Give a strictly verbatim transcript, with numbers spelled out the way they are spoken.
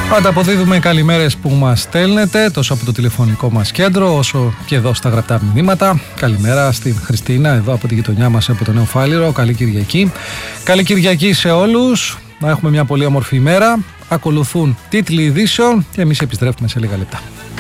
Ανταποδίδουμε καλημέρες που μας στέλνετε τόσο από το τηλεφωνικό μας κέντρο όσο και εδώ στα γραπτά μηνύματα. Καλημέρα στην Χριστίνα εδώ από τη γειτονιά μας από το Νέο Φάληρο. Καλή Κυριακή. Καλή Κυριακή σε όλους. Να έχουμε μια πολύ όμορφη ημέρα. Ακολουθούν τίτλοι ειδήσεων και εμείς επιστρέφουμε σε λίγα λεπτά.